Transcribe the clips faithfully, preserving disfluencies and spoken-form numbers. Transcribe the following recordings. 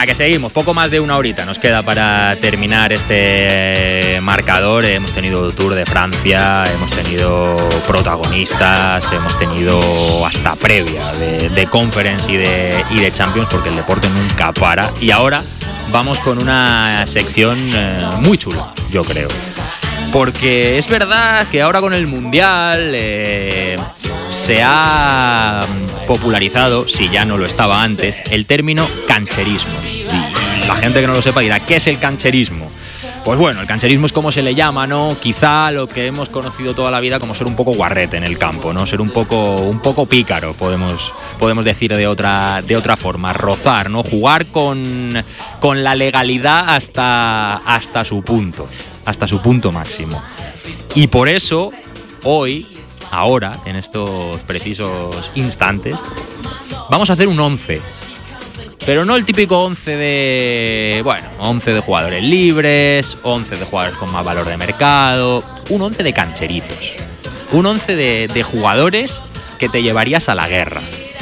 Venga, que seguimos. Poco más de una horita nos queda para terminar este marcador. Hemos tenido Tour de Francia, hemos tenido protagonistas, hemos tenido hasta previa de, de Conference y de, y de Champions, porque el deporte nunca para. Y ahora vamos con una sección eh, muy chula, yo creo. Porque es verdad que ahora con el Mundial eh, se ha popularizado, si ya no lo estaba antes, el término cancherismo. Y la gente que no lo sepa dirá, ¿qué es el cancherismo? Pues bueno, el cancherismo es como se le llama, ¿no? Quizá lo que hemos conocido toda la vida como ser un poco guarrete en el campo, ¿no? Ser un poco, un poco pícaro, podemos, podemos decir de otra, de otra forma. Rozar, ¿no? Jugar con, con la legalidad hasta, hasta su punto. hasta su punto máximo. Y por eso, hoy, ahora, en estos precisos instantes, vamos a hacer un once. Pero no el típico once de... Bueno, once de jugadores libres, once de jugadores con más valor de mercado, un once de cancheritos. Un once de, de jugadores que te llevarías a la guerra.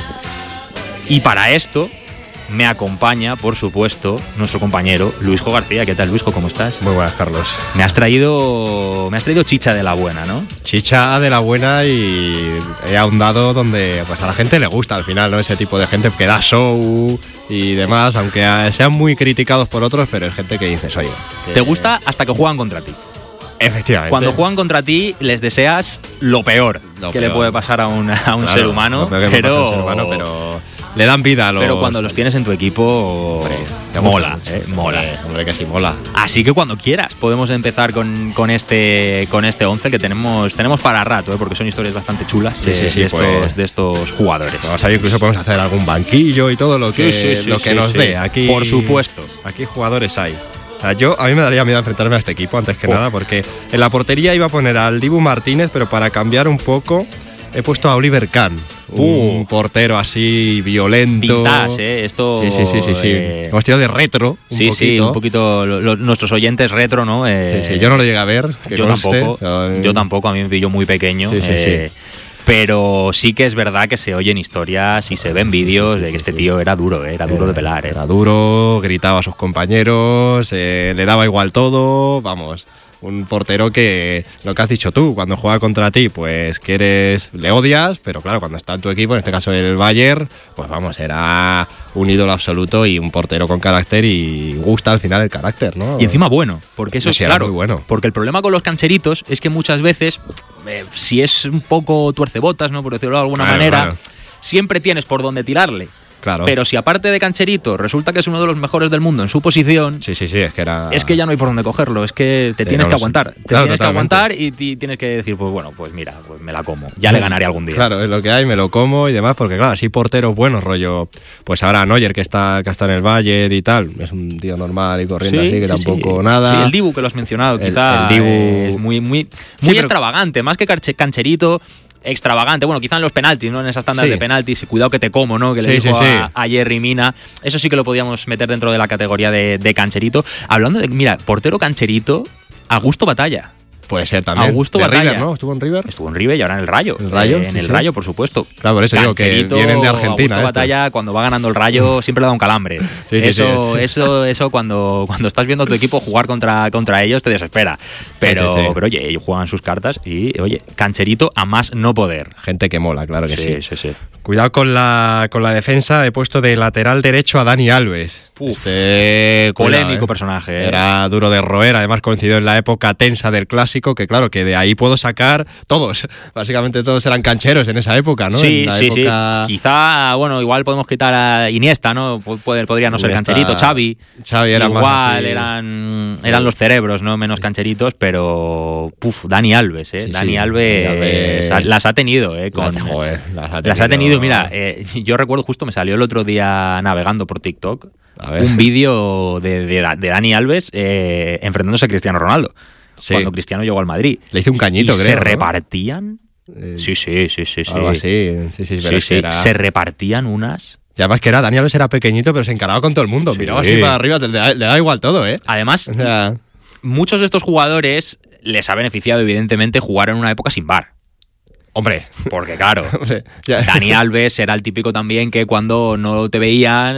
Y para esto me acompaña, por supuesto, nuestro compañero Luisjo García. ¿Qué tal, Luisjo? ¿Cómo estás? Muy buenas, Carlos. Me has traído, me has traído chicha de la buena, ¿no? Chicha de la buena, y he ahondado donde pues a la gente le gusta al final, ¿no? Ese tipo de gente que da show y demás, aunque sean muy criticados por otros, pero hay gente que dices, oye... Te eh... gusta hasta que juegan contra ti. Efectivamente. Cuando juegan contra ti, les deseas lo peor lo que peor. le puede pasar a un, a un claro, ser humano, lo peor que pero... a un ser humano, pero... Le dan vida a los... Pero cuando los tienes en tu equipo, hombre, te mola, eh, mola. Hombre, hombre, que sí mola. Así que cuando quieras podemos empezar con, con este con este once que tenemos tenemos para rato, eh, porque son historias bastante chulas de, sí, sí, sí, de, estos, pues, de estos jugadores. Vamos a ver, incluso podemos hacer algún banquillo y todo lo que, sí, sí, sí, lo que sí, nos sí. dé. Aquí, por supuesto. Aquí jugadores hay. O sea, yo, a mí me daría miedo enfrentarme a este equipo antes que oh. nada, porque en la portería iba a poner al Dibu Martínez, pero para cambiar un poco he puesto a Oliver Kahn. Un uh, portero así violento. Vintage, ¿eh? Esto. Sí, sí, sí, sí. sí. Eh... Hemos tirado de retro. Un sí, poquito. sí, un poquito. Lo, lo, nuestros oyentes retro, ¿no? Eh, sí, sí. Yo no lo llegué a ver. Yo conste, tampoco. Pero... Yo tampoco. A mí me pilló muy pequeño. Sí, sí, eh, sí. Pero sí que es verdad que se oyen historias y se ven vídeos sí, sí, de que este tío era duro, ¿eh? Era duro de pelar. ¿eh? Era duro, gritaba a sus compañeros, eh, le daba igual todo. Vamos. Un portero que, lo que has dicho tú, cuando juega contra ti, pues quieres, le odias, pero claro, cuando está en tu equipo, en este caso el Bayern, pues vamos, era un ídolo absoluto y un portero con carácter, y gusta al final el carácter, ¿no? Y encima bueno, porque eso sí, es claro, muy bueno. Porque el problema con los cancheritos es que muchas veces, eh, si es un poco tuercebotas, ¿no? Por decirlo de alguna claro, manera, claro. siempre tienes por dónde tirarle. Claro. Pero si aparte de cancherito resulta que es uno de los mejores del mundo en su posición, sí, sí, sí, es que era... es que ya no hay por dónde cogerlo, es que te tienes no que aguantar, te claro, tienes totalmente. que aguantar y, y tienes que decir, pues bueno, pues mira, pues me la como, ya le ganaré algún día. Claro, es lo que hay, me lo como y demás, porque claro, así porteros buenos, rollo, pues ahora Neuer que está, que está en el Bayern y tal, es un tío normal y corriendo sí, así, que sí, tampoco sí. nada. Sí, el Dibu que lo has mencionado, el, quizá el Dibu... es muy, muy, muy sí, extravagante, más que cancherito. Extravagante, bueno, quizá en los penaltis, ¿no? En esas tandas sí. de penaltis, y cuidado que te como, ¿no? Que le sí, dijo sí, sí. A, a Jerry Mina. Eso sí que lo podíamos meter dentro de la categoría de, de cancherito. Hablando de, mira, portero cancherito, Augusto Batalla. Puede ser también. Augusto de Batalla. River, ¿no? ¿Estuvo en River? Estuvo en River y ahora en el Rayo. ¿El Rayo? Eh, en sí, el sí. Rayo, por supuesto. Claro, por eso Cancherito, digo que vienen de Argentina. Augusto Batalla, cuando va ganando el Rayo, siempre le da un calambre. Sí, sí, eso, sí. eso, eso cuando, cuando estás viendo a tu equipo jugar contra, contra ellos, te desespera. Pero, sí, sí, sí. pero oye, ellos juegan sus cartas y, oye, cancherito a más no poder. Gente que mola, claro que sí. Sí, sí, sí. Cuidado con la, con la defensa. He puesto de lateral derecho a Dani Alves. Uf, este polémico cuidado, ¿eh? personaje. ¿eh? Era duro de roer, además coincidió en la época tensa del clásico, que claro, que de ahí puedo sacar todos. Básicamente todos eran cancheros en esa época, ¿no? Sí, en la sí, época... sí. Quizá, bueno, igual podemos quitar a Iniesta, ¿no? Podría, podría no ser Iniesta, cancherito. Xavi. Xavi era igual más así. eran, eran los cerebros, ¿no? Menos cancheritos, pero... Puf, Dani Alves, ¿eh? Sí, Dani sí, Alves, Alves las ha tenido, ¿eh? Con, las, joder, las ha tenido. Las ha tenido, mira, eh, yo recuerdo justo, me salió el otro día navegando por TikTok un vídeo de, de, de Dani Alves eh, enfrentándose a Cristiano Ronaldo. Sí. Cuando Cristiano llegó al Madrid. Le hizo un cañito, y creo. Se ¿no? repartían. Eh, sí, sí, sí, sí. Algo así. Sí, sí, pero sí, sí. Era... Se repartían unas. Y además que era, Dani Alves era pequeñito, pero se encaraba con todo el mundo. Sí. Miraba así para arriba, le da, le da igual todo, ¿eh? Además, o sea... muchos de estos jugadores les ha beneficiado, evidentemente, jugar en una época sin V A R. Hombre, porque claro, Hombre, Dani Alves era el típico también que cuando no te veían,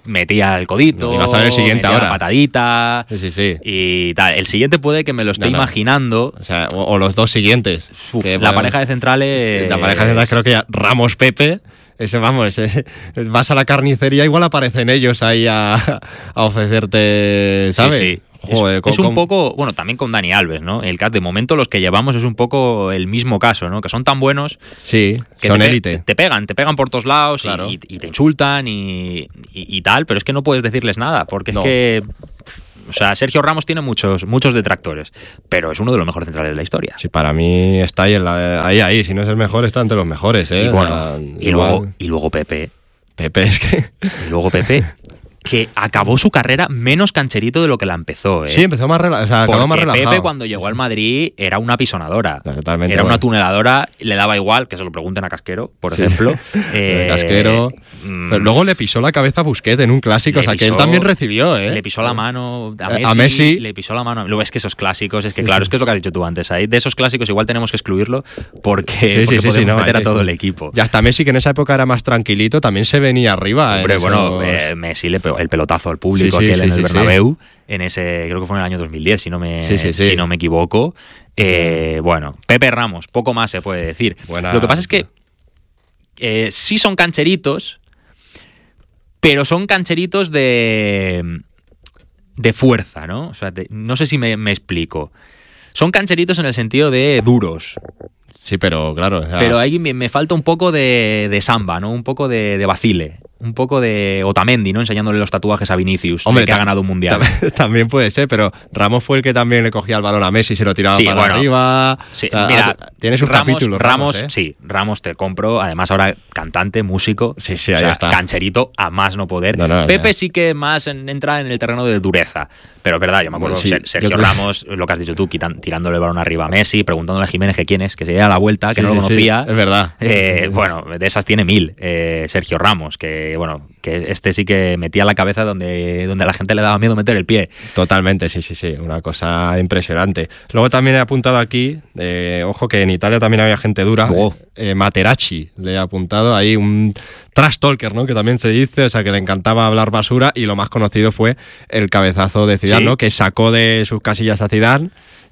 metía el codito, y vas a ver el siguiente metía ahora. la patadita Sí, sí, sí. y tal. El siguiente puede que me lo esté No, no. imaginando. O sea, o, o los dos siguientes. Uf, Que, la bueno, pareja de centrales. La pareja de centrales creo que ya Ramos Pepe. Ese, vamos, ese, vas a la carnicería, igual aparecen ellos ahí a, a ofrecerte, ¿sabes? Sí, sí. Joder, es, con, es un con- poco, bueno, también con Dani Alves, ¿no? El caso de momento los que llevamos es un poco el mismo caso, ¿no? Que son tan buenos Sí, que son te, pe- élite. te, te pegan, te pegan por todos lados y- Claro. y, y te insultan y, y- y tal, pero es que no puedes decirles nada, porque No. es que, o sea, Sergio Ramos tiene muchos, muchos detractores, pero es uno de los mejores centrales de la historia. Sí, para mí está ahí, en la- ahí, ahí. Si no es el mejor, está entre los mejores, ¿eh? Y bueno, O sea, y igual- luego, y luego Pepe, Pepe, es que... y luego Pepe, que acabó su carrera menos cancherito de lo que la empezó, ¿eh? Sí, empezó más, rela- o sea, acabó Porque más relajado. Pepe cuando llegó al Madrid era una pisonadora. No, totalmente, era una bueno. tuneladora, le daba igual, que se lo pregunten a Casquero, por Sí. ejemplo. Eh, Eh, Casquero. mm, Pero luego le pisó la cabeza a Busquets en un clásico, Le o sea, que él pisó- también recibió, ¿eh? Le pisó la mano a Eh, Messi, a Messi. le pisó la mano. Luego es que esos clásicos, es que claro, es que es lo que has dicho tú antes. Ahí de esos clásicos igual tenemos que excluirlo porque, Sí, sí, porque sí, sí, podemos no, meter hay a que- todo el equipo. Y hasta Messi, que en esa época era más tranquilito, también se venía arriba. Hombre, en bueno, esos- eh, Messi le pegó el pelotazo al público Sí, sí, aquel sí, en el sí, Bernabéu, en ese, creo que fue en el año dos mil diez, si no me, Sí, sí, sí. si no me equivoco. Eh, bueno, Pepe Ramos, poco más se puede decir. Buena- Lo que pasa es que eh, sí son cancheritos, pero son cancheritos de, de fuerza, ¿no? O sea, de- no sé si me, me explico. Son cancheritos en el sentido de duros, Sí, pero claro. o sea, pero ahí me, me falta un poco de, de samba, ¿no? Un poco de, de vacile, un poco de Otamendi, ¿no? Enseñándole los tatuajes a Vinicius, Hombre, de que ha ta- ganado un mundial. tam- También puede ser, pero Ramos fue el que también le cogía el balón a Messi y se lo tiraba Sí, para bueno. arriba. Sí, O sea, mira, tiene sus Ramos, capítulos. Ramos, ¿eh? sí, Ramos te compro. Además, ahora cantante, músico. Sí, sí, o ahí sea, está. Cancherito a más no poder. No, no, Pepe ya. sí que más en- entra en el terreno de dureza. Pero es verdad, yo me acuerdo Bueno, sí, Ser- Sergio yo creo- Ramos, lo que has dicho tú, quitan- tirándole el balón arriba a Messi, preguntándole a Jiménez que quién es, que se llega a la vuelta, que Sí, no lo sí, sí, conocía. es verdad. Eh, bueno, de esas tiene mil. Eh, Sergio Ramos, que bueno, que este sí que metía la cabeza donde, donde a la gente le daba miedo meter el pie. Totalmente, sí, sí, sí, una cosa impresionante. Luego también he apuntado aquí, eh, ojo que en Italia también había gente dura, Oh. eh, Materazzi le he apuntado ahí, un trash talker, ¿no? Que también se dice, o sea, que le encantaba hablar basura y lo más conocido fue el cabezazo de Zidane, Sí. ¿no? Que sacó de sus casillas a Zidane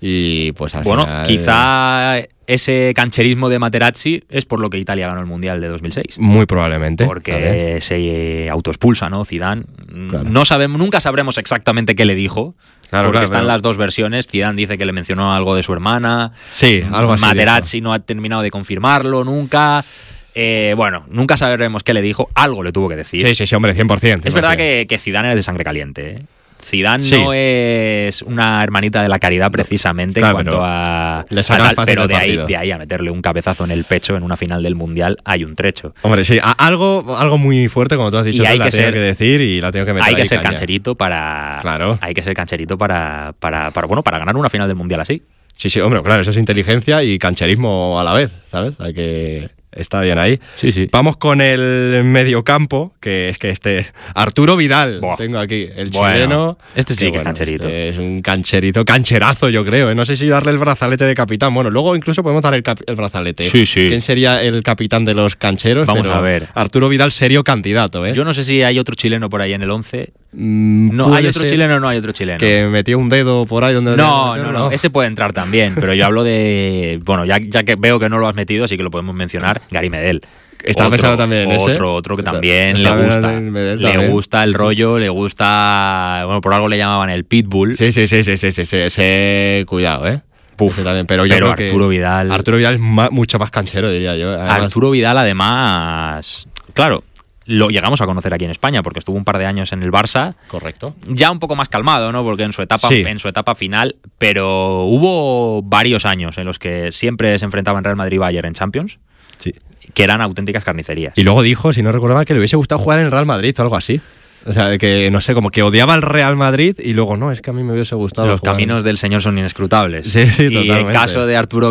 y pues al Bueno, final... quizá ese cancherismo de Materazzi es por lo que Italia ganó el Mundial de dos mil seis. Muy probablemente. Porque ¿vale? se autoexpulsa, ¿no? Zidane. Claro. No sabemos, nunca sabremos exactamente qué le dijo. Claro, porque claro, están pero- las dos versiones. Zidane dice que le mencionó algo de su hermana. Sí, algo así. Materazzi no ha terminado de confirmarlo nunca. Eh, bueno, nunca sabremos qué le dijo. Algo le tuvo que decir. Sí, sí, sí, hombre, cien por ciento. Es verdad que, que Zidane es de sangre caliente, ¿eh? Zidane Sí. no es una hermanita de la caridad precisamente Claro, en cuanto pero a, le a sacas tal, fácil pero el de ahí, partido. de ahí a meterle un cabezazo en el pecho en una final del Mundial hay un trecho. Hombre, sí, a- algo, algo muy fuerte, como tú has dicho, Y hay tú, la que tengo ser- que decir y la tengo que meter Hay que ahí ser caña. cancherito para Claro. hay que ser cancherito para, para, para bueno para ganar una final del Mundial así. Sí, sí, hombre, claro, eso es inteligencia y cancherismo a la vez, ¿sabes? Hay que... Está bien ahí. Sí, sí. Vamos con el mediocampo, que es que este... Arturo Vidal, Buah. tengo aquí, el Bueno, chileno. este sí que es cancherito. este es un cancherito, cancherazo, yo creo. ¿eh? No sé si darle el brazalete de capitán. Bueno, luego incluso podemos dar el, cap- el brazalete. Sí, sí. ¿Quién sería el capitán de los cancheros? Vamos Pero a ver. Arturo Vidal, serio candidato, ¿eh? Yo no sé si hay otro chileno por ahí en el once. Mm, No, puede hay otro ser chileno, no hay otro chileno. que metió un dedo por ahí donde... No, debía no, meterlo, no, ese puede entrar también, pero yo hablo de, bueno, ya, ya que veo que no lo has metido, así que lo podemos mencionar, Gary Medel. Estaba Otro- pensando también en ese. Otro, otro que Está- también le estaba gusta. pensando en Medel Le también. gusta el rollo, le gusta, bueno, por algo le llamaban el pitbull. Sí, sí, sí, sí, sí, sí, sí, ese cuidado, ¿eh? Puf, Ese también, pero yo pero creo Arturo que Vidal, Arturo Vidal es ma- mucho más canchero, diría yo. Además, Arturo Vidal además, claro, lo llegamos a conocer aquí en España porque estuvo un par de años en el Barça. Correcto. Ya un poco más calmado, ¿no? Porque en su etapa, Sí. en su etapa final, pero hubo varios años en los que siempre se enfrentaban Real Madrid y Bayern en Champions, Sí. que eran auténticas carnicerías. Y luego dijo, si no recuerdo mal, que le hubiese gustado jugar en el Real Madrid o algo así. O sea, que no sé, como que odiaba al Real Madrid y luego no, es que a mí me hubiese gustado. Los jugar. caminos del señor son inescrutables. Sí, sí, y totalmente. el caso de Arturo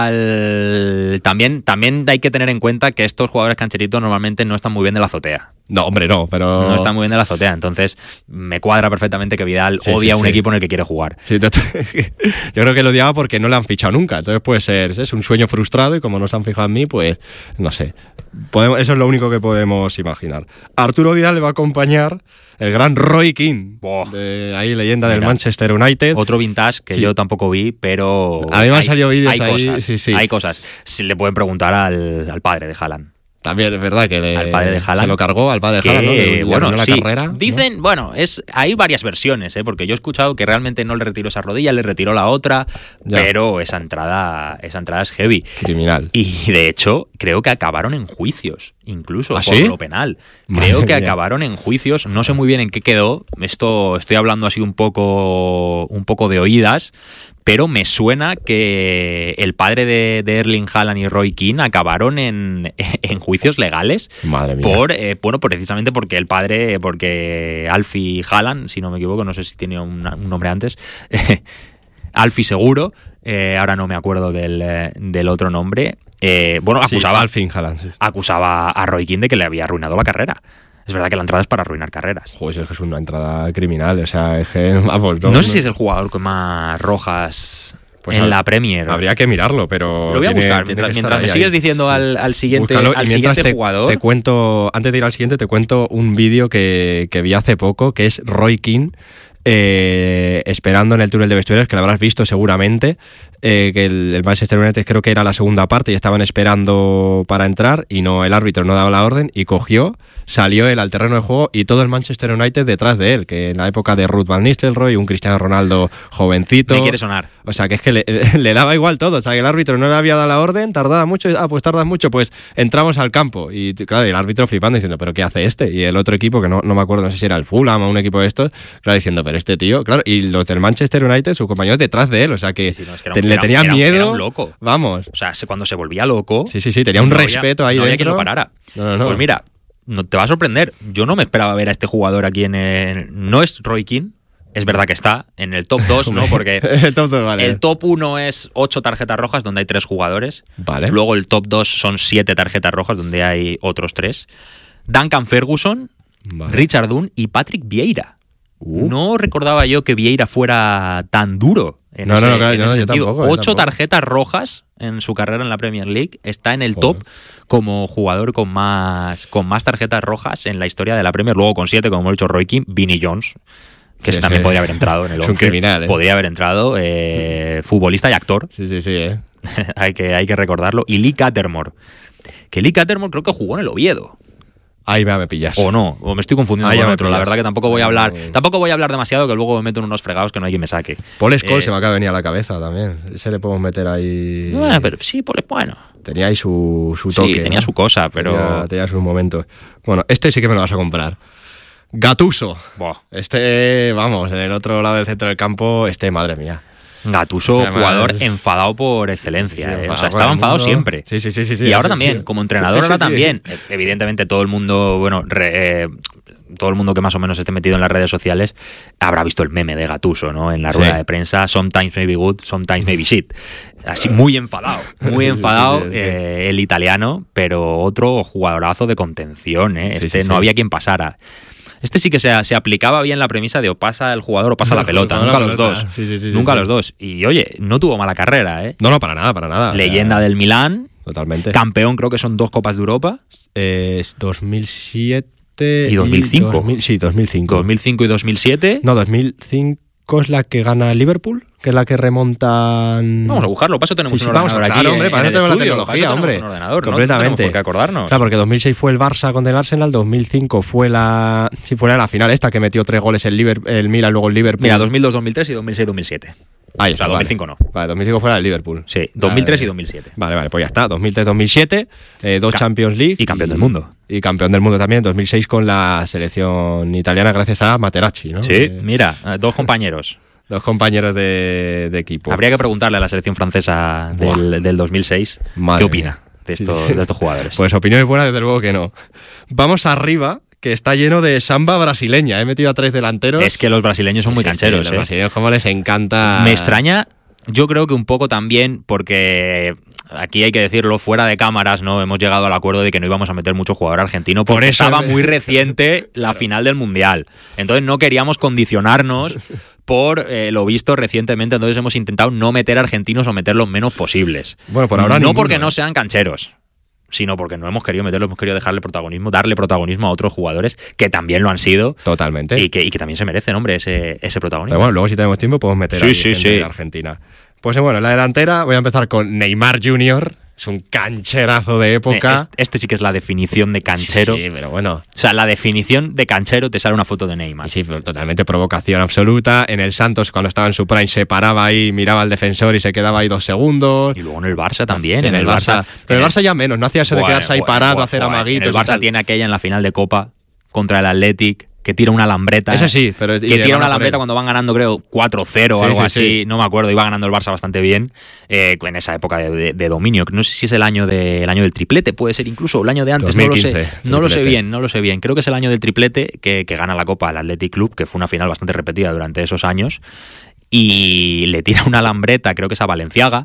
Vidal, también, también hay que tener en cuenta que estos jugadores cancheritos normalmente no están muy bien de la azotea. No, hombre, no, pero... No está muy bien de la azotea, entonces me cuadra perfectamente que Vidal Sí, odia sí, un sí. equipo en el que quiere jugar. Sí, te- yo creo que lo odiaba porque no le han fichado nunca. Entonces puede ser, es un sueño frustrado y como no se han fijado en mí, pues no sé. Podemos, eso es lo único que podemos imaginar. A Arturo Vidal le va a acompañar el gran Roy Keane, Buah. de ahí leyenda del Mira. Manchester United. Otro vintage que Sí. yo tampoco vi, pero... A mí me han hay- salido vídeos hay ahí, Cosas, sí, sí. Hay cosas. Si le pueden preguntar al, al padre de Haaland. También es verdad que le- Al padre de Haaland. se lo cargó al padre de Que, Haaland, ¿no? Le- le bueno, arruinó la sí, carrera, ¿no? dicen, bueno, es hay varias versiones, ¿eh? Porque yo he escuchado que realmente no le retiró esa rodilla, le retiró la otra, Ya. pero esa entrada, esa entrada es heavy. Criminal. Y de hecho, creo que acabaron en juicios, incluso ¿Ah, por sí? lo penal. Madre Creo que mía. acabaron en juicios, no sé muy bien en qué quedó. Esto estoy hablando así un poco, un poco de oídas, pero me suena que el padre de, de Erling Haaland y Roy Keane acabaron en, en juicios legales. Madre mía. Por, eh, bueno, precisamente porque el padre, porque Alfie Haaland, si no me equivoco, no sé si tiene una- un nombre antes, Alfie seguro, eh, ahora no me acuerdo del, eh, del otro nombre, eh, bueno, Sí, acusaba, al fin Haaland, sí. acusaba a Roy Keane de que le había arruinado la carrera. Es verdad que la entrada es para arruinar carreras. Joder, es que es una entrada criminal, o sea, es que, vamos, No, sé si es el jugador con más rojas Pues en hab- la Premier. Habría que mirarlo, pero... Lo voy a tiene- buscar. tiene Mientras, que mientras estar me ahí, sigues ahí. diciendo al, al siguiente, Búscalo, y al mientras siguiente te, jugador... te cuento, antes de ir al siguiente, te cuento un vídeo que, que vi hace poco, que es Roy Keane eh, esperando en el túnel de vestuarios, que lo habrás visto seguramente, eh, que el, el Manchester United creo que era la segunda parte y estaban esperando para entrar y no el árbitro no daba la orden y cogió, salió él al terreno de juego y todo el Manchester United detrás de él, que en la época de Ruud van Nistelrooy, un Cristiano Ronaldo jovencito... Me quiere sonar. O sea, que es que le, le daba igual todo. O sea, que el árbitro no le había dado la orden, tardaba mucho. Ah, pues tardas mucho, pues entramos al campo. Y claro, el árbitro flipando diciendo, ¿pero qué hace este? Y el otro equipo, que no, no me acuerdo, no sé si era el Fulham o un equipo de estos, claro, diciendo, pero este tío, claro. Y los del Manchester United, sus compañeros detrás de él. O sea, que, Sí, no, es que era te- un- le era un- tenían era un- miedo. era un loco. Vamos. O sea, se- cuando se volvía loco... Sí, sí, sí, tenía un no había- respeto ahí no había dentro. quien lo parara. No, no, no. Pues mira, no, te va a sorprender. Yo no me esperaba ver a este jugador aquí en el... No es Roy Keane. Es verdad que está en el top dos, ¿no? Porque el top dos, vale. el top uno es ocho tarjetas rojas, donde hay tres jugadores. Vale. Luego el top dos son siete tarjetas rojas, donde hay otros tres. Duncan Ferguson, Vale. Richard Dunne y Patrick Vieira. Uh. No recordaba yo que Vieira fuera tan duro. En No, ese, no, claro, en no, ese yo sentido. tampoco, yo Ocho tampoco. tarjetas rojas en su carrera en la Premier League. Está en el Joder. top como jugador con más, con más tarjetas rojas en la historia de la Premier. Luego con siete, como hemos dicho, Roy Keane, Vinnie Jones, que Sí, ese también sí. podría haber entrado en el Es un once. criminal, ¿eh? Podría haber entrado, eh, futbolista y actor. Sí, sí, sí, eh. hay, que, hay que recordarlo. Y Lee Cattermore. Que Lee Cattermore creo que jugó en el Oviedo. Ahí me, me pillas. O no, o me estoy confundiendo Ah, ya con me otro. La pillas. verdad que tampoco voy a hablar, No. tampoco voy a hablar demasiado, que luego me meto en unos fregados que no hay quien me saque. Paul Scholes Eh, se me acaba de venir a la cabeza también. Ese le podemos meter ahí... Bueno, pero sí, pues bueno. Tenía ahí su, su toque. Sí, tenía ¿no? su cosa, pero. Tenía, tenía sus momentos. Bueno, este sí que me lo vas a comprar. Gattuso. Buah. Este, vamos, en el otro lado del centro del campo, este, madre mía. Gatuso, Además, jugador enfadado por excelencia. Sí, eh. O enfadado sea, con estaba el enfadado mundo. siempre. Sí, sí, sí, sí, sí, y ahora sí, también, sí. como entrenador, Sí, sí, ahora sí. también. Eh, Evidentemente, todo el mundo, bueno, re- eh, todo el mundo que más o menos esté metido en las redes sociales habrá visto el meme de Gatuso, ¿no? En la rueda Sí. de prensa, sometimes maybe good, sometimes maybe shit. Así, muy enfadado, muy Sí, sí, enfadado sí, sí, sí. eh, el italiano, pero otro jugadorazo de contención, ¿eh? Sí, Este sí, no sí. había quien pasara. Este sí que se, se aplicaba bien la premisa de o pasa el jugador o pasa la No, pelota. no, Nunca la los pelota. dos. Sí, sí, sí, sí, Nunca sí. los dos. Y oye, no tuvo mala carrera, ¿eh? No, no, para nada, para nada. Leyenda O sea, del Milán. Totalmente. Campeón, creo que son dos Copas de Europa. Es dos mil siete ¿Y dos mil cinco? dos mil sí, dos mil cinco. dos mil cinco y dos mil siete. No, dos mil cinco es la que gana el Liverpool, que es la que remontan... Vamos a buscarlo. Paso tenemos Sí, sí, un vamos a- ordenador claro, aquí hombre, en para el eso tenemos la estudio. tecnología, Para eso tenemos hombre. un ordenador. Completamente. No tenemos por qué acordarnos. Claro, porque dos mil seis fue el Barça con el Arsenal, dos mil cinco fue la... Sí, fue la final esta que metió tres goles el, Liver- el Milan, luego el Liverpool. Mira, dos mil dos, dos mil tres y dos mil seis, dos mil siete. Ahí o sea, está, dos mil vale. cinco no. Vale, dos mil cinco fue la del Liverpool. Sí, dos mil tres Vale. y dos mil siete. Vale, vale, pues ya está. dos mil tres, dos mil siete, eh, dos Ca- Champions League. y campeón del mundo. Y campeón del mundo también, dos mil seis con la selección italiana gracias a Materazzi, ¿no? Sí, Eh, mira, eh, dos compañeros. Dos compañeros de, de equipo. Habría que preguntarle a la selección francesa del, del dos mil seis Madre qué opina mía. de Sí, estos, sí. de estos jugadores. Pues opiniones buenas, desde luego que no. Vamos arriba, que está lleno de samba brasileña. He metido a tres delanteros. Es que los brasileños son muy Sí, sí, cancheros, los ¿eh? brasileños, como les encanta. Me extraña, yo creo que un poco también porque aquí hay que decirlo, fuera de cámaras, ¿no? Hemos llegado al acuerdo de que no íbamos a meter mucho jugador argentino porque Por eso estaba es- muy reciente la Claro. final del Mundial. Entonces no queríamos condicionarnos por eh, lo visto recientemente, entonces hemos intentado no meter argentinos o meter los menos posibles. Bueno, por ahora no ninguno, porque ¿eh? no sean cancheros, sino porque no hemos querido meterlo, hemos querido dejarle protagonismo, darle protagonismo a otros jugadores que también lo han sido Totalmente. y que, y que también se merecen, hombre, ese, ese protagonismo. Pero bueno, luego si tenemos tiempo podemos meter Sí, ahí sí, gente sí. de Argentina. Pues bueno, en la delantera voy a empezar con Neymar junior Es un cancherazo de época. Este, este sí que es la definición de canchero. Sí, pero bueno. O sea, la definición de canchero te sale una foto de Neymar. Sí, pero totalmente provocación absoluta. En el Santos, cuando estaba en su prime, se paraba ahí, miraba al defensor y se quedaba ahí dos segundos. Y luego en el Barça también. Sí, en el Barça. Pero en el Barça ya menos, no hacía eso de Bueno, quedarse ahí bueno, parado, bueno, hacer bueno. amaguitos. En el y Barça tal. tiene aquella en la final de Copa contra el Athletic, que tira una lambreta. Ese sí, pero... Que tira una lambreta cuando van ganando, creo, cuatro cero o Sí, algo sí, así. sí. No me acuerdo, iba ganando el Barça bastante bien eh, en esa época de, de- de dominio. No sé si es el año, de, el año del triplete, puede ser incluso, o el año de antes, dos mil quince, no lo sé. No lo sé triplete. bien, no lo sé bien. Creo que es el año del triplete que, que gana la Copa al Athletic Club, que fue una final bastante repetida durante esos años. Y le tira una lambreta, creo que es a Valenciaga,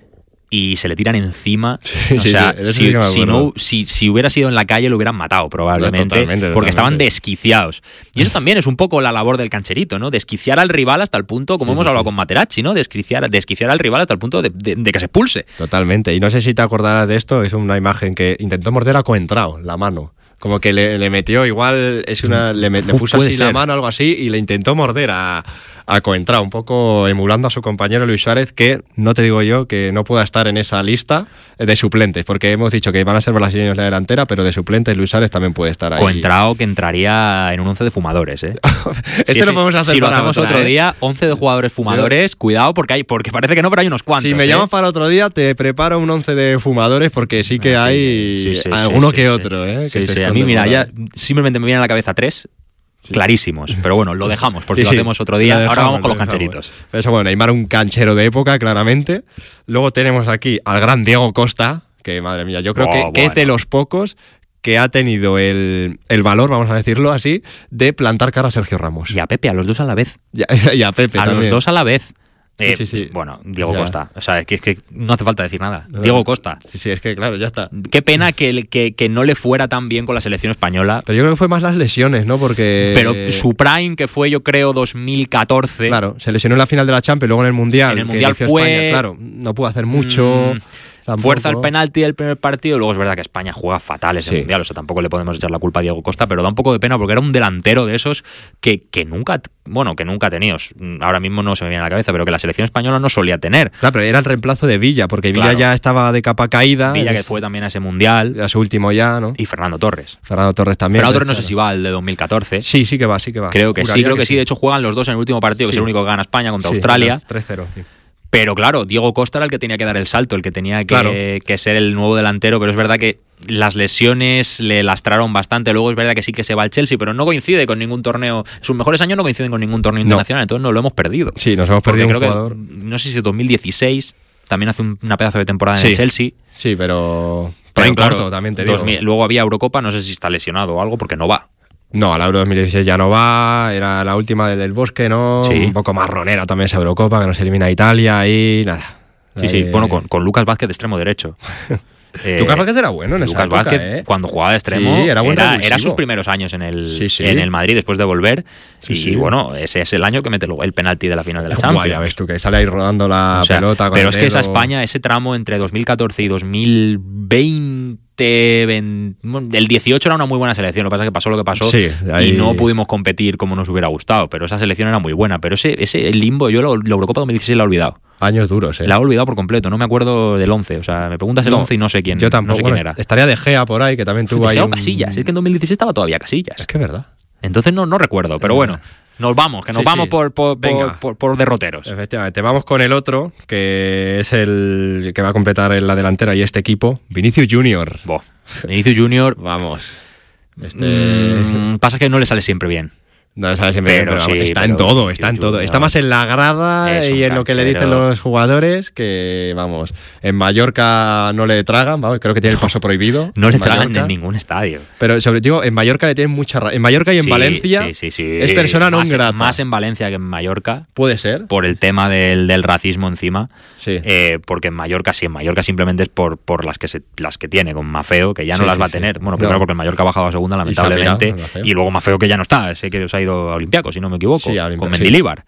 y se le tiran encima. Sí, o sí, sea, sí, eso si, sí que me si, acuerdo. no, si, si hubiera sido en la calle lo hubieran matado probablemente, Totalmente, porque totalmente. estaban desquiciados. Y eso también es un poco la labor del cancherito, ¿no? Desquiciar al rival hasta el punto, como Sí, hemos sí, hablado sí. con Materazzi, ¿no? Desquiciar, desquiciar al rival hasta el punto de, de- de que se expulse. Totalmente. Y no sé si te acordarás de esto, es una imagen que intentó morder a Coentrao, la mano. Como que le, le metió, igual es una le, me- le Uh, puso puede así la ser. mano, algo así, y le intentó morder a, a Coentrao, un poco emulando a su compañero Luis Suárez, que no te digo yo que no pueda estar en esa lista de suplentes, porque hemos dicho que van a ser brasileños la delantera, pero de suplentes Luis Suárez también puede estar ahí. Coentrao que entraría en un once de fumadores, ¿eh? Este Sí, lo sí. podemos hacer Si lo para hacemos otra, otro ¿eh? día, once de jugadores fumadores, cuidado, porque hay porque parece que no, pero hay unos cuantos. Si me ¿eh? llamas para otro día, te preparo un once de fumadores, porque sí que Ah, sí, hay sí, sí, sí, alguno sí, que sí. otro, ¿eh? Que Sí, se sí, a esconde mí, mira, por ya ahí. simplemente me vienen a la cabeza tres clarísimos. Pero bueno, lo dejamos, por si Sí, lo sí. hacemos otro día. Lo Ahora dejamos, vamos con lo los dejamos. cancheritos. Pero eso, bueno, Neymar un canchero de época, claramente. Luego tenemos aquí al gran Diego Costa, que madre mía, yo creo Oh, que, que es bueno. de los pocos que ha tenido el, el valor, vamos a decirlo así, de plantar cara a Sergio Ramos. Y a Pepe, a los dos a la vez. Y a, y a Pepe a también. los dos a la vez. Eh, sí, sí. Bueno, Diego O sea, Costa. O sea, es que, es que no hace falta decir nada. No, Diego Costa. Sí, sí, es que claro, ya está. Qué pena que, que, que no le fuera tan bien con la selección española. Pero yo creo que fue más las lesiones, ¿no? Porque... Pero su prime, que fue yo creo dos mil catorce. Claro, se lesionó en la final de la Champions, luego en el Mundial. En el que Mundial inició fue- España, claro, no pudo hacer mucho. Mm, tampoco. Fuerza el penalti del primer partido. Luego es verdad que España juega fatal ese Sí. mundial. O sea, tampoco le podemos echar la culpa a Diego Costa, pero da un poco de pena porque era un delantero de esos que, que nunca, bueno, que nunca ha tenido. Ahora mismo no se me viene a la cabeza, pero que la selección española no solía tener. Claro, pero era el reemplazo de Villa, porque Villa Claro. ya estaba de capa caída. Villa, que es- fue también a ese mundial. Era su último ya, ¿no? Y Fernando Torres. Fernando Torres también. Fernando Torres no claro. sé si va al de dos mil catorce. Sí, sí que va, sí que va. Creo que sí, Juraría creo que, sí. De hecho, juegan los dos en el último partido, que Sí. es el único que gana España contra Sí, Australia. tres cero. Sí. Pero claro, Diego Costa era el que tenía que dar el salto, el que tenía que, Claro. que ser el nuevo delantero, pero es verdad que las lesiones le lastraron bastante. Luego es verdad que sí que se va al Chelsea, pero no coincide con ningún torneo. Sus mejores años no coinciden con ningún torneo No. internacional, entonces no lo hemos perdido. Sí, nos hemos Porque perdido creo un jugador. que, no sé si es dos mil dieciséis, también hace un- una pedazo de temporada en Sí. el Chelsea. Sí, pero. Pero Prime claro, corto, también te digo. dos mil luego había Eurocopa, no sé si está lesionado o algo, porque no va. No, a la Euro dos mil dieciséis ya no va, era la última del Bosque, ¿no? Sí. Un poco marronera también esa Eurocopa, que nos elimina a Italia y nada. Sí, sí, Eh, bueno, con, con Lucas Vázquez de extremo derecho. Eh, Lucas Vázquez era bueno en esa Lucas época, Vázquez, ¿eh? cuando jugaba de extremo, Sí, era buen era, revulsivo. era sus primeros años en el, Sí, sí. en el Madrid después de volver. Sí, y sí. bueno, ese es el año que mete el, el penalti de la final de la Guay, Champions. ya ves tú, que sale ahí rodando la O sea, pelota con pero el es que esa dedo. España, ese tramo entre dos mil catorce y dos mil veinte, veinte, bueno, el dieciocho era una muy buena selección, lo que pasa es que pasó lo que pasó Sí, ahí- y no pudimos competir como nos hubiera gustado, pero esa selección era muy buena. Pero ese, ese limbo, yo lo- la Eurocopa dos mil dieciséis la he olvidado. Años duros, ¿eh? La he olvidado por completo, no me acuerdo del once. O sea, me preguntas el No, once y no sé quién, Yo tampoco. no sé quién Bueno, era. estaría De Gea por ahí, que también tuvo ahí Dejeo un... Casillas, es que en dos mil dieciséis estaba todavía Casillas. Es que es verdad. Entonces no, no recuerdo, pero bueno, nos vamos, que nos Sí, vamos sí. por, por, Venga. por, por, por derroteros. Efectivamente. Vamos con el otro, que es el que va a completar en la delantera y este equipo, Vinicius Junior. Boh. Vinicius Junior, Vamos. Este... mm, pasa que no le sale siempre bien. No, ¿sabes? Siempre, Pero pero, sí, está pero en todo, está en Vinicius todo. Junior Está más en la grada es un y en lo que le canchero. dicen los jugadores que, vamos, en Mallorca no le tragan, vamos, creo que tiene el paso prohibido. No le en tragan Mallorca. en ningún estadio. Pero sobre todo en Mallorca le tienen mucha ra- En Mallorca y en Sí, Valencia sí, sí, sí. es persona non Más- grata. Más en Valencia que en Mallorca, Puede ser. por el tema del, del racismo encima. Sí. Eh, porque en Mallorca sí, en Mallorca simplemente es por, por las que se, las que tiene, con Mafeo, que ya no Sí, las sí, va a sí. tener. Bueno, primero No. porque el Mallorca ha bajado a segunda, Y se ha pirado, lamentablemente. Mafeo. Y luego Mafeo, que ya no está, sé que se ha ido a Olympiacos, si no me equivoco, Sí, a Olympiacos, con sí. Mendilibar.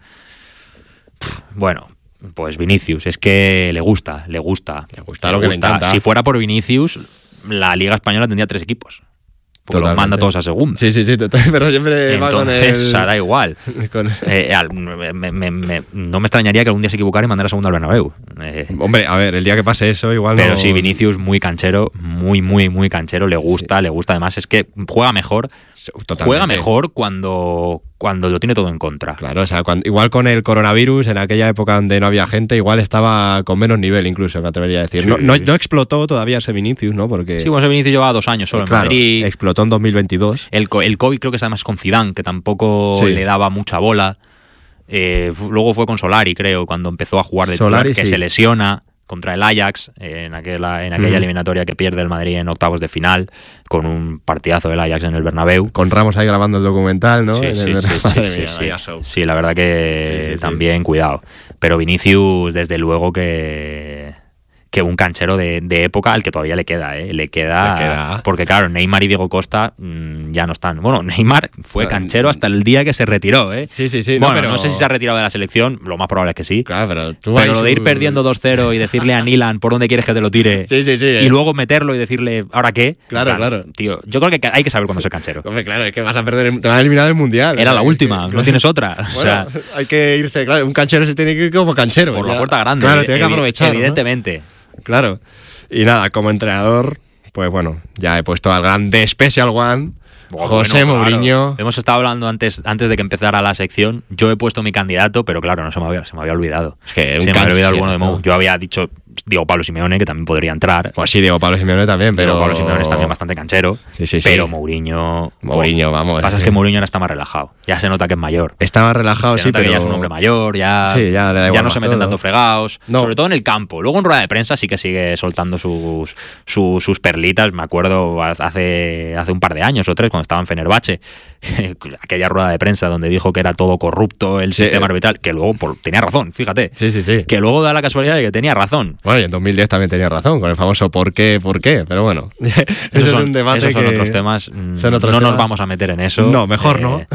Pff, Bueno, pues Vinicius, es que le gusta, le gusta. Le gusta lo que le encanta. Si fuera por Vinicius, la Liga Española tendría tres equipos. Porque los Totalmente. manda todos a segunda. Sí, sí, sí, total, pero siempre va con Entonces, el... o sea, da igual. con- Eh, al- me- me- me- no me extrañaría que algún día se equivocara y mandara a segunda al Bernabéu. Eh, Hombre, a ver, el día que pase eso igual pero no... sí, Vinicius muy canchero, muy, muy, muy canchero. Le gusta, le gusta. Además, es que juega mejor. Totalmente. Juega mejor cuando, cuando lo tiene todo en contra. Claro, o sea, cuando- igual con el coronavirus, en aquella época donde no había gente, igual estaba con menos nivel incluso, me atrevería a decir. Sí. No, no, no explotó todavía ese Vinicius, ¿no? Porque, Sí, bueno, ese Vinicius lleva dos años solo en claro, Madrid. explotó en dos mil veintidós. El, co- el COVID creo que está además con Zidane, que tampoco Sí. le daba mucha bola. Eh, fu- luego fue con Solari, creo, cuando empezó a jugar de Solari, titular, que sí. se lesiona contra el Ajax eh, en aquella, en aquella Mm. eliminatoria que pierde el Madrid en octavos de final, con un partidazo del Ajax en el Bernabéu. Con Ramos ahí grabando el documental, ¿no? Sí, En sí, el- sí, sí, Madre sí, mía, sí. vaya show. Sí, la verdad que Sí, sí, sí. también cuidado. Pero Vinicius, desde luego que, que un canchero de, de época al que todavía le queda, ¿eh? Le queda, Le queda. porque claro, Neymar y Diego Costa mmm, ya no están. Bueno, Neymar fue Ah, canchero hasta el día que se retiró, ¿eh? Sí, sí, sí. no, Bueno, no, pero- sé si se ha retirado de la selección, lo más probable es que sí. Claro, pero tú Pero ahí lo de ir su- perdiendo dos cero y decirle a Nilan por dónde quieres que te lo tire Sí, sí, sí. y eh. luego meterlo y decirle, ¿ahora qué? Claro, En plan, claro. Tío, yo creo que hay que saber cuándo ser canchero. Hombre, claro, es que vas a perder, el- te van a eliminar del mundial. Era O sea, la es última, que- no tienes otra. O Bueno, sea, hay que irse, claro, un canchero se tiene que ir como canchero. por ya. la puerta grande. Claro, tiene que evi- aprovechar. ¿no? Evidentemente. Claro. Y nada, como entrenador, pues bueno, ya he puesto al grande Special One, Bueno, José claro. Mourinho. Hemos estado hablando antes, antes de que empezara la sección. Yo he puesto mi candidato, pero claro, no se me había, se me había olvidado. Es que un se me había olvidado alguno de canchero. Mou. Yo había dicho Diego Pablo Simeone, que también podría entrar. Pues sí, Diego Pablo Simeone también, pero... Diego Pablo Simeone es también bastante canchero. Sí, sí, sí. Pero Mourinho. Mourinho, vamos. Lo que pasa es que Mourinho ahora está más relajado. Ya se nota que es mayor. Estaba relajado, Se sí, nota pero... que ya es un hombre mayor, ya, Sí, ya le da igual no más se meten todo. tanto fregados, No. sobre todo en el campo. Luego en rueda de prensa sí que sigue soltando sus, sus, sus perlitas. Me acuerdo hace, hace un par de años o tres, cuando estaba en Fenerbahce, aquella rueda de prensa donde dijo que era todo corrupto el Sí. sistema arbitral, que luego por- tenía razón, fíjate. Sí, sí, sí. Que luego da la casualidad de que tenía razón. Bueno, y en dos mil diez también tenía razón, con el famoso por qué, por qué, pero bueno. Ese Esos es son, un debate esos son que... otros temas. mm, son otros no nos temas. vamos a meter en eso. No, mejor eh, no.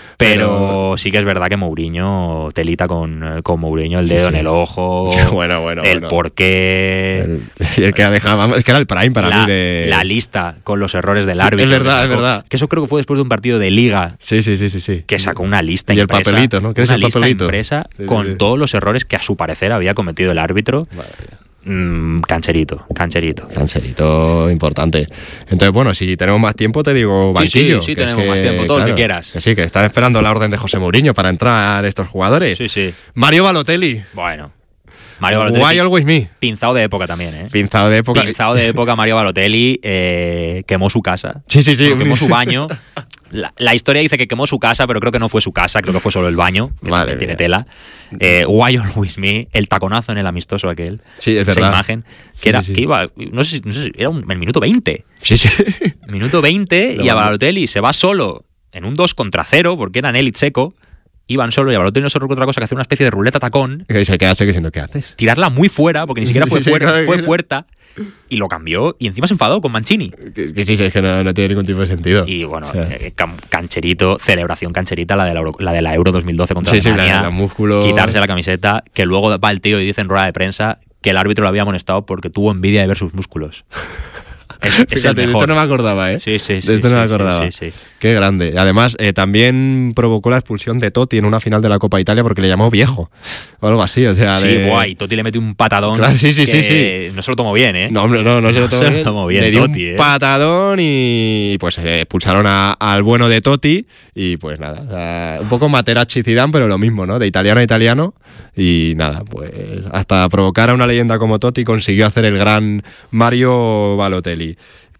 Pero sí que es verdad que Mourinho, telita con, eh, con Mourinho, el Sí, dedo sí. en el ojo, Bueno, bueno, el bueno. por qué, El, y el que ha dejado, vamos, es que era el prime para la, mí de... la lista con los errores del Sí, árbitro. es verdad, que es sacó. verdad. Que eso creo que fue después de un partido de Liga, Sí, sí, sí, sí, sí. que sacó una lista Y el impresa. papelito, ¿no? ¿Qué es una el lista papelito? impresa Sí, sí, con sí. todos los errores que a su parecer había cometido el árbitro. Madre mía. Mm, cancherito, cancherito. Cancherito importante. Entonces, bueno, si tenemos más tiempo, te digo Sí, banquillo. sí, sí, que es tenemos que, más tiempo, todo el que quieras. Que sí, que están esperando la orden de José Mourinho para entrar estos jugadores. Sí, sí. Mario Balotelli. Bueno. Mario Balotelli. Why always me? Pinzado de época también, ¿eh? Pinzado de época. Pinzado de época, Mario Balotelli eh, quemó su casa. Sí, sí, sí. Bueno, quemó su baño. La, la historia dice que quemó su casa, pero creo que no fue su casa, creo que fue solo el baño, que Madre también tiene mía. tela. Eh, Why Always Me, el taconazo en el amistoso aquel. Sí, es Esa verdad. imagen, que Sí, era, sí, sí. que iba, no sé, si- no sé si era un, el minuto veinte. Sí, sí. Minuto veinte Lo y a mandó. Balotelli se va solo en un dos contra cero, porque eran él y Checo. Iban solo y a Balotelli no se le ocurre otra cosa que hacer una especie de ruleta tacón, Y se queda así diciendo, ¿qué haces? tirarla muy fuera, porque ni siquiera fue, Sí, sí, fuera, claro, fue claro. puerta, y lo cambió, y encima se enfadó con Mancini. Que, que sí, sí, es que no, no tiene ningún tipo de sentido. Y bueno, O sea, eh, cam- cancherito, celebración cancherita, la de la Euro, la de la Euro dos mil doce contra sí, sí, la, Alemania. los músculos. Quitarse la camiseta, que luego va el tío y dice en rueda de prensa que el árbitro lo había amonestado porque tuvo envidia de ver sus músculos. Es, es el Fíjate, de mejor. esto no me acordaba, ¿eh? Sí, sí, sí. De esto sí, no me sí, acordaba. sí, sí, sí. Qué grande. Además, eh, también provocó la expulsión de Totti en una final de la Copa Italia porque le llamó viejo. O algo así, o sea... Sí, de- guay. Totti le mete un patadón. Claro, sí, sí, que sí, No se lo tomó bien, ¿eh? No, hombre, no, no se lo No tomó se lo bien. tomó bien, Le dio Totti, un ¿eh? patadón y pues eh, expulsaron a- al bueno de Totti y pues nada, o sea, un poco Materazzi y Zidane, pero lo mismo, ¿no? De italiano a italiano y nada, pues hasta provocar a una leyenda como Totti consiguió hacer el gran Mario Balotelli.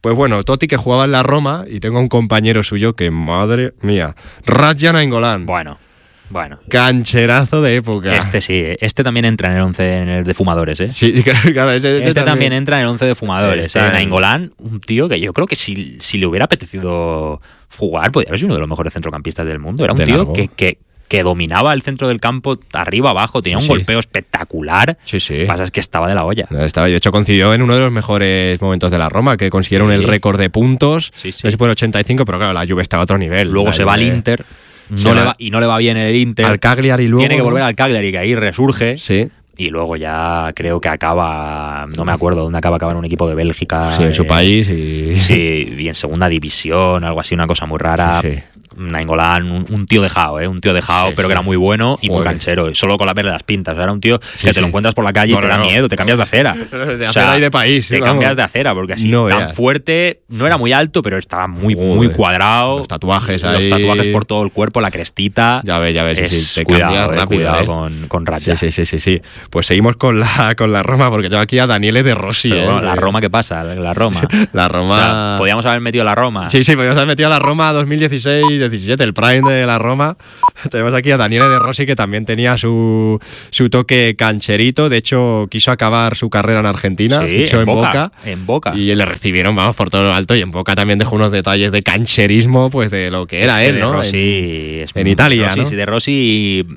Pues bueno, Totti que jugaba en la Roma y tengo un compañero suyo que, madre mía, Radja Nainggolan. Bueno, bueno. Cancherazo de época. Este sí, este también entra en el once en el de fumadores, ¿eh? Sí, claro, ese, ese este también... también entra entra en el once de fumadores. ¿eh? En... Nainggolan, un tío que yo creo que si, si le hubiera apetecido jugar, podría haber sido uno de los mejores centrocampistas del mundo. Era un de tío largo. que... que que dominaba el centro del campo arriba abajo, tenía sí, un sí. golpeo espectacular. Sí, sí. Lo que pasa es que estaba de la olla. Estaba, de hecho, coincidió en uno de los mejores momentos de la Roma, que consiguieron sí. el récord de puntos. Sí, sí. No sé si fue el ochenta y cinco, pero claro, la Juve estaba a otro nivel. Luego la se Juve... va al Inter no le va, y no le va bien el Inter. Al Cagliari luego. Tiene que ¿no? volver al Cagliari, que ahí resurge. Sí. Y luego ya creo que acaba, no me acuerdo dónde acaba, acaba en un equipo de Bélgica. Sí, en su eh, país. Y... Sí, y en segunda división, algo así, una cosa muy rara. Sí, sí. Nainggolan, un, un tío dejado, ¿eh? Un tío dejado, sí, pero sí. que era muy bueno y Joder. muy canchero. Solo con la verle las pintas. O sea, era un tío sí, que sí. te lo encuentras por la calle no, y te no, da no. miedo, te cambias de acera. De o acera sea, y de país. Te vamos. cambias de acera, porque así, no tan veas. fuerte, no era muy alto, pero estaba muy, Joder. muy cuadrado. Los tatuajes Los ahí. tatuajes por todo el cuerpo, la crestita. Ya ves, ya ves. Es, Sí, sí, te cuidado, cambias eh, rápido. cuidado eh. con, con Radja. Sí, sí, sí, sí, sí. Pues seguimos con la, con la Roma, porque tengo aquí a Daniele De Rossi. Pero eh, bueno, la que- Roma, ¿qué pasa? La Roma. La Roma. O sea, podíamos haber metido la Roma. Sí, sí, podríamos haber metido a la Roma dos mil dieciséis diecisiete, el prime de la Roma. Tenemos aquí a Daniele De Rossi, que también tenía su, su toque cancherito. De hecho, quiso acabar su carrera en Argentina. Sí, fichó en en Boca, Boca. en Boca. Y le recibieron, vamos, por todo lo alto. Y en Boca también dejó unos detalles de cancherismo, pues de lo que era Es que él, De ¿no? Rossi en, es en muy- Italia, Rossi, ¿no? sí, De Rossi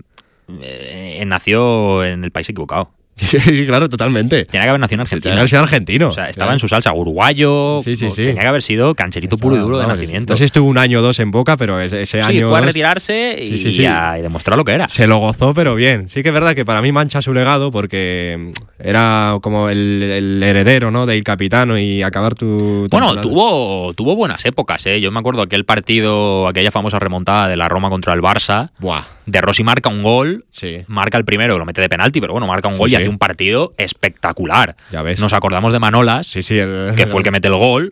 eh, nació en el país equivocado. Sí, claro, totalmente. Tenía que haber nacido en Tenía Argentina. que haber sido argentino. O sea, estaba Claro. en su salsa, uruguayo. Sí, sí, o- sí. Tenía que haber sido cancherito puro y duro de Vamos, nacimiento. No sé si estuvo un año o dos en Boca, pero ese, ese sí, año fue a dos retirarse y, Sí, sí, sí. a- y demostró lo que era. se lo gozó, pero bien. Sí que es verdad que para mí mancha su legado porque era como el, el heredero, ¿no? De ir capitano y acabar tu... Bueno, temporada. tuvo, tuvo buenas épocas, ¿eh? Yo me acuerdo aquel partido, aquella famosa remontada de la Roma contra el Barça. Buah, De Rossi marca un gol, sí. marca el primero, lo mete de penalti, pero bueno, marca un Sí, gol y sí. hace un partido espectacular. Ya ves. Nos acordamos de Manolas, Sí, sí. El, que fue el que mete el gol,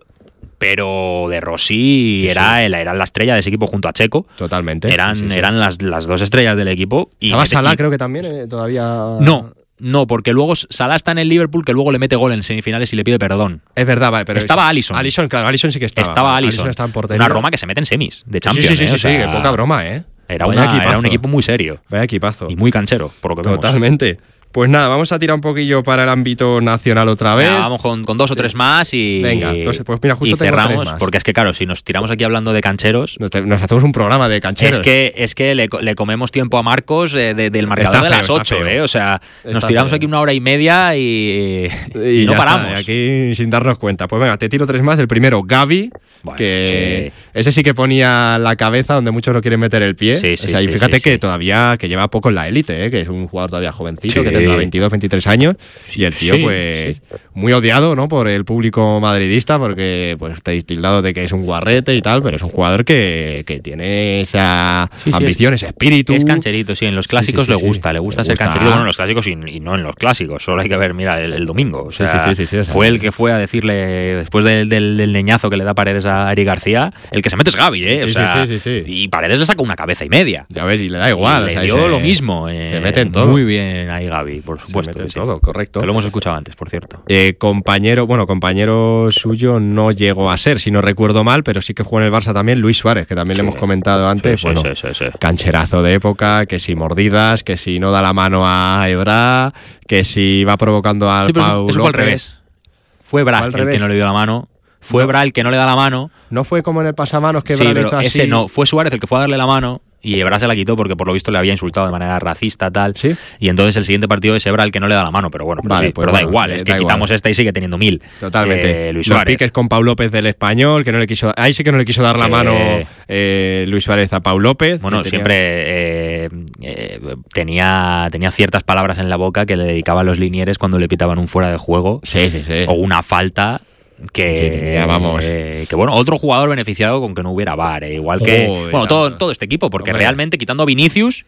pero De Rossi Sí, era, el- era la estrella de ese equipo junto a Checo. Totalmente. Eran, sí, sí, sí. eran las, las dos estrellas del equipo. Y Estaba mete- Salah, y- creo que también, eh, todavía... No, no, porque luego Salah está en el Liverpool, que luego le mete gol en semifinales y le pide perdón. Es verdad, vale, pero... Estaba es- Alisson. Alisson, claro, Alisson sí que estaba. Estaba Alisson. estaba en portería. Una Roma que se mete en semis de Sí, Champions. sí, sí, ¿eh? sí, O sea, sí, que poca broma, ¿eh? Era, Vaya una- era equipazo. un equipo muy serio Vaya equipazo. y muy canchero, por lo que vemos. Totalmente. Pues nada, vamos a tirar un poquillo para el ámbito nacional otra vez. Venga, vamos con, con dos o tres más y, Venga, entonces, pues mira, justo y tengo cerramos, tres más. porque es que claro, si nos tiramos aquí hablando de cancheros, Nos, te- nos hacemos un programa de cancheros. es que, es que le, co- le comemos tiempo a Marcos eh, de- del marcador Está de feo, las está ocho, feo. ¿eh? O sea, nos Está tiramos feo. aquí una hora y media y, y no ya paramos. está, y aquí sin darnos cuenta. Pues venga, te tiro tres más. El primero, Gavi, Bueno, que sí. ese sí que ponía la cabeza donde muchos no quieren meter el pie. Sí, O sí, sea, y sí, fíjate sí, que sí. todavía que lleva poco en la élite, ¿eh? Que es un jugador todavía jovencito, Sí. que tendrá veintidós, veintitrés años. Y el tío, Sí, pues, sí. muy odiado, ¿no? Por el público madridista, porque pues está tildado de que es un guarrete y tal, pero es un jugador que, que tiene esa Sí, sí, ambición, ese espíritu. Es cancherito, sí, en los clásicos sí, sí, le sí. gusta, le gusta Le ser gusta. cancherito, bueno, en los clásicos y, y no en los clásicos, solo hay que ver, mira, el, el domingo, o Sí, sea, sí, sí, sí, sí, o sea, fue el que fue a decirle, después del, del, del leñazo que le da Paredes a Eric García, el que se mete es Gavi, ¿eh? Sí, o sí, sea, sí, sí, sí. y Paredes le saca una cabeza y media. Ya ves, y le da igual. Y o le sea, dio se- lo mismo. eh, se mete en todo. Muy bien ahí Gavi, por Se supuesto. mete en sí. todo, correcto. Que lo hemos escuchado antes, por cierto. Eh, compañero, bueno, compañero suyo no llegó a ser, si no recuerdo mal, pero sí que jugó en el Barça también, Luis Suárez, que también Sí. le hemos comentado antes. Sí, bueno, sí, sí, sí. cancherazo de época, que si mordidas, que si no da la mano a Ebra, que si va provocando al Sí, pero eso- Pau eso fue al López. revés. Fue Bra Fue al el que revés. no le dio la mano. Fue No. Bra el que no le da la mano. No fue como en el pasamanos que Sí, Ebra le pero hizo así. ese no. Fue Suárez el que fue a darle la mano y Ebra se la quitó porque por lo visto le había insultado de manera racista tal. ¿Sí? Y entonces el siguiente partido es Ebra el que no le da la mano. Pero bueno, pero, Vale, sí, pues pero bueno, da igual. eh, Es que da quitamos igual. esta y sigue teniendo mil. Totalmente. Eh, Luis Los Suárez. piques con Pau López del Español, que no le quiso, ahí sí que no le quiso dar la Sí. mano eh, Luis Suárez a Pau López. Bueno, que tenía- siempre eh, eh, tenía, tenía ciertas palabras en la boca que le dedicaban los linieres cuando le pitaban un fuera de juego Sí, sí, sí. o una falta. Que, Sí, tenía, vamos. eh, que bueno, otro jugador beneficiado con que no hubiera V A R, eh, igual que Joder, bueno, todo, claro. todo este equipo, porque Hombre. realmente quitando a Vinicius,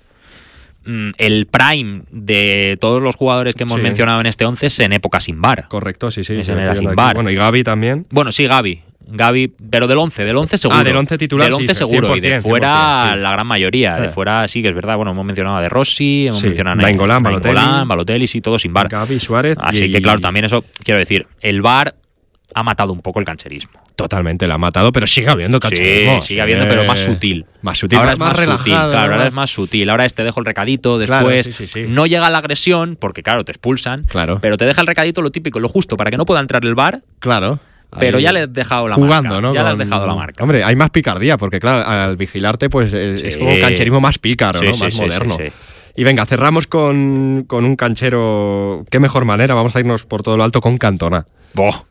mm, el prime de todos los jugadores que hemos Sí. mencionado en este once es en época sin V A R. Correcto, sí, sí. Ese sí, lo era estoy viendo sin aquí. V A R. Bueno, y Gavi también. Bueno, sí, Gavi. Gavi, pero del once, del once seguro. Ah, del once titular, Del sí, once seguro. Y de cien por cien, fuera, cien por cien, sí. la gran mayoría. De Eh. fuera, sí que es verdad. Bueno, hemos mencionado a De Rossi, hemos Sí, mencionado a Nainggolan, Balotelli. Balotelli, sí, todo sin V A R. Gavi, Suárez. Así y- que, claro, también eso, quiero decir, el V A R ha matado un poco el cancherismo. Totalmente, la ha matado, pero sigue habiendo cancherismo. Sí, sigue habiendo, pero más sutil. Más sutil, ahora más, es más, más sutil, relajado. claro, ahora es más sutil. Ahora es te dejo el recadito, después Claro, sí, sí, sí. no llega la agresión, porque claro, te expulsan, Claro. pero te deja el recadito, lo típico, lo justo, para que no pueda entrar el V A R, Claro. pero Ahí ya le has dejado la jugando, marca. ¿no? Ya le has Con- dejado la marca. Hombre, hay más picardía, porque claro, al vigilarte, pues es, Sí. es como un cancherismo más pícaro, Sí, ¿no? sí, Más sí, moderno. sí, sí. Y venga, cerramos con, con un canchero. Qué mejor manera, vamos a irnos por todo lo alto con Cantona. Boh.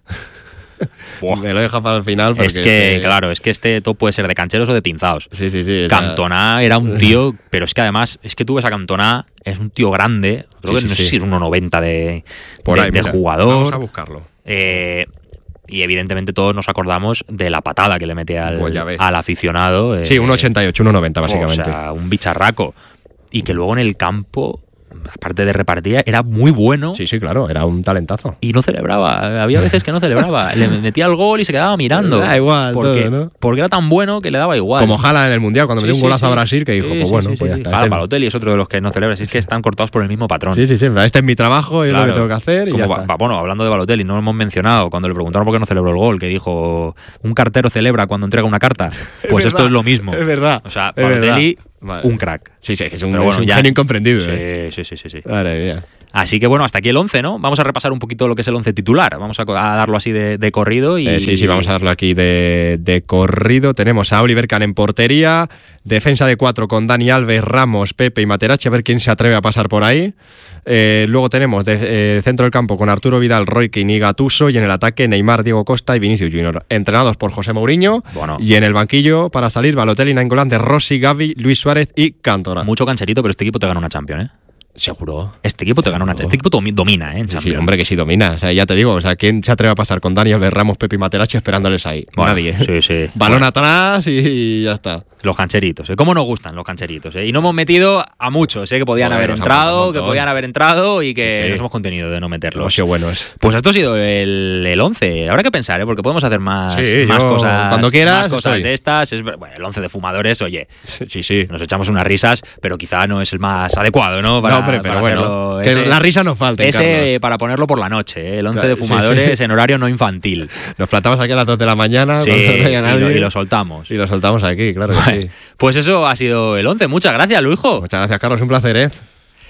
Buah. Me lo deja para el final. Porque Es que, claro, es que este top puede ser de cancheros o de pinzados. Sí, sí, sí. esa- Cantona era un tío, pero es que además, es que tú ves a Cantona, es un tío grande, creo Sí, que sí, no sé sí. si es uno noventa de, Por de, ahí, de mira, jugador. Vamos a buscarlo. Eh, y evidentemente todos nos acordamos de la patada que le mete al, Pues ya ves. al aficionado. eh, Sí, un ochenta y ocho, un noventa, básicamente. O sea, un bicharraco. Y que luego en el campo, aparte de repartir, era muy bueno. Sí, sí, claro, era un talentazo. Y no celebraba, había veces que no celebraba. Le metía el gol y se quedaba mirando. Da igual, porque, todo, ¿no? porque era tan bueno que le daba igual. Como Haaland en el Mundial, cuando Sí, metió un sí, golazo sí. a Brasil, que dijo, Sí, pues sí, bueno, sí, pues ya sí. está. Haaland, Este- Balotelli es otro de los que no celebra. Si es que están cortados por el mismo patrón. Sí, sí, sí, este es mi trabajo y es lo Claro. que tengo que hacer y Como ya va- está. Bueno, hablando de Balotelli, no lo hemos mencionado cuando le preguntaron por qué no celebró el gol, que dijo, un cartero celebra cuando entrega una carta. Pues esto verdad, es lo mismo. Es verdad. O sea, es Balotelli, verdad. Madre. un crack. Sí, sí, es un, Pero es bueno, un ya- genio incomprendido. ¿eh? Sí, sí, sí, sí, sí. Madre mía. Así que bueno, hasta aquí el once, ¿no? Vamos a repasar un poquito lo que es el once titular. Vamos a, co- a darlo así de, de corrido. Y... Eh, sí, sí, vamos a darlo aquí de, de corrido. Tenemos a Oliver Kahn en portería, defensa de cuatro con Dani Alves, Ramos, Pepe y Materazzi, a ver quién se atreve a pasar por ahí. Eh, luego tenemos de, eh, centro del campo con Arturo Vidal, Roy Keane y Gattuso, y en el ataque Neymar, Diego Costa y Vinicius Junior, entrenados por José Mourinho. Bueno. Y en el banquillo, para salir, Balotelli, Nainggolan, De Rossi, Gavi, Luis Suárez y Cantona. Mucho cancherito, pero este equipo te gana una Champions, ¿eh? Seguro. Este equipo te gana una Este equipo domi- domina, ¿eh? En Sí, sí, Champions. hombre, que sí domina. O sea, ya te digo, o sea, ¿quién se atreve a pasar con Dani Alves, Ramos, Pepe y Materazzi esperándoles ahí? Bueno, Nadie. Sí, sí. Balón Bueno, atrás y ya está. los cancheritos, ¿eh? ¿Cómo nos gustan los cancheritos? ¿eh? Y no hemos metido a muchos, ¿eh? Que podían Joder, haber nos ha gustado un entrado, que montón. podían haber entrado y que Sí, sí. nos hemos contenido de no meterlos. Hemos sido buenos. Pues esto ha sido el, el once. Habrá que pensar, ¿eh? Porque podemos hacer más, Sí, más yo, cosas. cuando quieras, más cosas estoy. de estas. Es, ver- bueno, el once de fumadores, oye, Sí, sí. nos echamos unas risas, pero quizá no es el más adecuado, ¿no? Para, no, hombre, pero para bueno. hacerlo. Que Ese- la risa nos falta. Ese eh, para ponerlo por la noche, ¿eh? El once Claro, de sí, fumadores sí. en horario no infantil. Nos plantamos aquí a las dos de la mañana Sí, cuando no haya y, nadie. lo, y lo soltamos. y lo soltamos aquí, claro que sí. Pues eso ha sido el once. Muchas gracias, Luijo. Muchas gracias, Carlos. Un placer, ¿eh?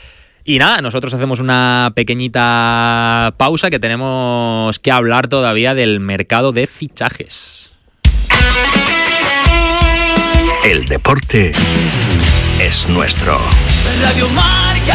Y nada, nosotros hacemos una pequeñita pausa que tenemos que hablar todavía del mercado de fichajes. El deporte es nuestro. Radio Marca.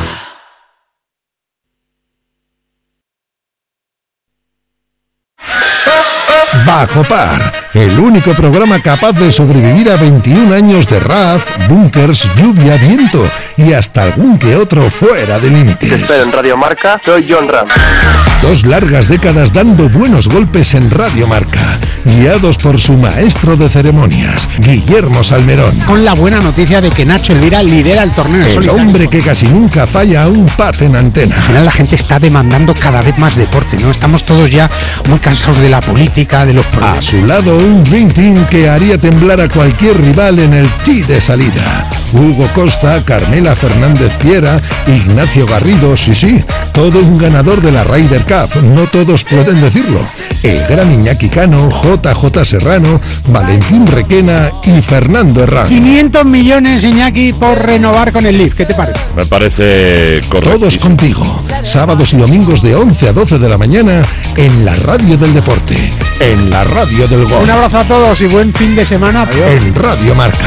Bajo Par, el único programa capaz de sobrevivir a veintiún años de raz, búnkers, lluvia, viento y hasta algún que otro fuera de límites. Espero en Radio Marca, soy John Ram. Dos largas décadas dando buenos golpes en Radio Marca, guiados por su maestro de ceremonias, Guillermo Salmerón. Con la buena noticia de que Nacho Elvira lidera el torneo en El solitario. hombre que casi nunca falla a un pat en antena. Al final la gente está demandando cada vez más deporte, ¿no? Estamos todos ya muy cansados de la política, de los A problemas. su lado un Dream Team que haría temblar a cualquier rival en el tee de salida. Hugo Costa, Carmela Fernández Piera, Ignacio Garrido, sí, sí, todo un ganador de la Ryder Cup, no todos pueden decirlo. El gran Iñaki Cano, J J Serrano, Valentín Requena y Fernando Herrán. quinientos millones, Iñaki, por renovar con el Leaf. ¿Qué te parece? Me parece correcto. Todos contigo, sábados y domingos de once a doce de la mañana en la radio del deporte, en la radio del gol, Un abrazo a todos y buen fin de semana. en Radio Marca.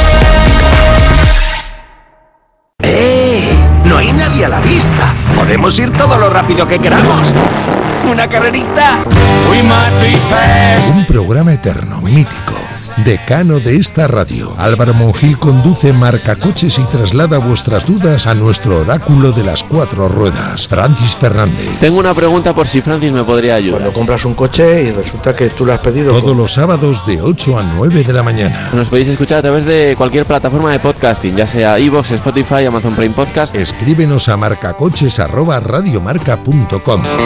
¡Eh! No hay nadie a la vista. Podemos ir todo lo rápido que queramos. ¿Una carrerita? Un programa eterno, mítico, decano de esta radio. Álvaro Monjil conduce Marcacoches y traslada vuestras dudas a nuestro oráculo de las cuatro ruedas, Francis Fernández. Tengo una pregunta por si Francis me podría ayudar. Cuando compras un coche y resulta que tú lo has pedido. Todos los sábados de ocho a nueve de la mañana. Nos podéis escuchar a través de cualquier plataforma de podcasting, ya sea iVoox, Spotify, Amazon Prime Podcast. Escríbenos a marcacoches arroba radiomarca punto com.